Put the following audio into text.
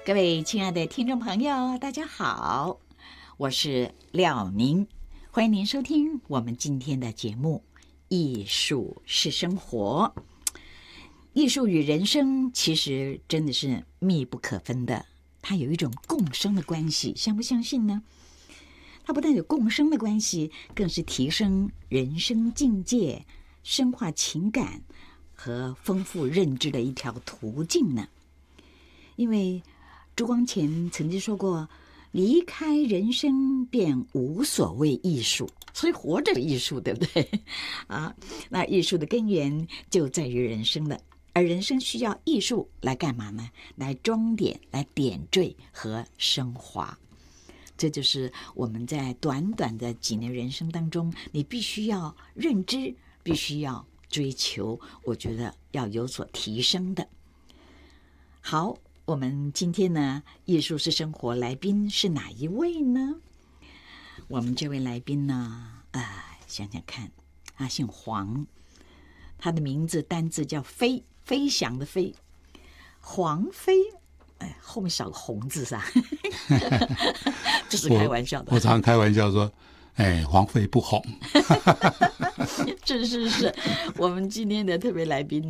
各位亲爱的听众朋友，大家好，我是廖宁，欢迎您收听我们今天的节目《艺术是生活》。艺术与人生其实真的是密不可分的，它有一种共生的关系，相不相信呢？它不但有共生的关系，更是提升人生境界、深化情感和丰富认知的一条途径呢。因为朱光潜曾经说过，离开人生便无所谓艺术，所以活着艺术，对不对啊？那艺术的根源就在于人生了，而人生需要艺术来干嘛呢？来装点、来点缀和升华。这就是我们在短短的几年人生当中，你必须要认知，必须要追求，我觉得要有所提升的。好，我们今天呢，艺术是生活来宾是哪一位呢？我们这位来宾呢，想想看，他姓黄，他的名字单字叫飞，飞翔的飞，黄飞，后面少个红字是吧？这是开玩笑的。 我常开玩笑说，黄飞不红。 是，我们今天的特别来宾